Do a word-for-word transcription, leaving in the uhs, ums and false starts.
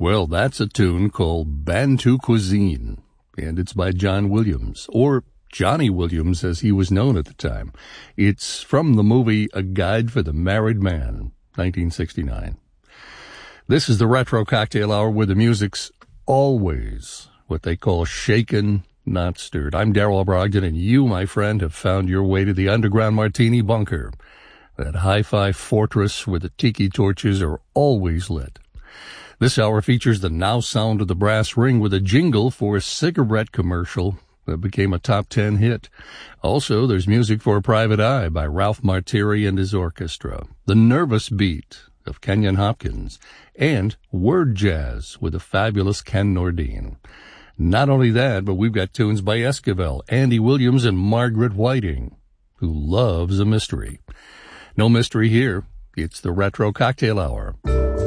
Well, that's a tune called Bantu Cuisine, and it's by John Williams, or Johnny Williams as he was known at the time. It's from the movie A Guide for the Married Man, nineteen sixty-nine. This is the Retro Cocktail Hour where the music's always what they call shaken, not stirred. I'm Darrell Brogdon, and you, my friend, have found your way to the Underground Martini Bunker, that hi-fi fortress where the tiki torches are always lit. This hour features the now sound of the brass ring with a jingle for a cigarette commercial that became a top ten hit. Also, there's music for Private Eye by Ralph Martiri and his orchestra, The Nervous Beat of Kenyon Hopkins, and Word Jazz with the fabulous Ken Nordine. Not only that, but we've got tunes by Esquivel, Andy Williams, and Margaret Whiting, who loves a mystery. No mystery here. It's the Retro Cocktail Hour.